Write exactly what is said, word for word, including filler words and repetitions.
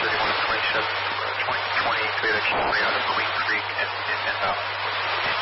thirty-one twenty-seven, twenty twenty, Toyota Camry out of Queen Creek and, and inbound.